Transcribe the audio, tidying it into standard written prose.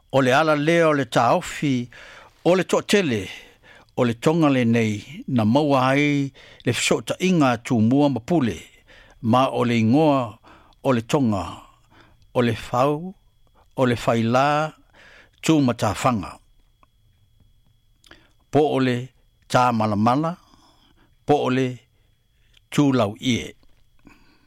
o le ala lea o le taofi, o le toatele, o le tonga le nei, na maua ai le fisota inga tu mua mapule, ma o le ingoa, o le tonga, o le fau, o le faila, tu matafanga. Po o le tā malamala, po o le tu lau ie.